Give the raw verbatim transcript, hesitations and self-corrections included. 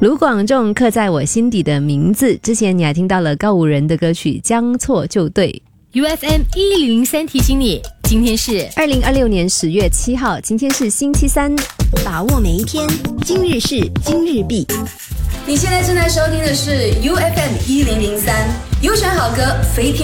卢广仲刻在我心底的名字，之前你还听到了告五人的歌曲将错就对。 U F M 一零零三提醒你，今天是二零二六年十月七号，今天是星期三， 把握每一天，今日事今日毕。 你现在正在收听的是 U F M 一零零三，优选好歌，非听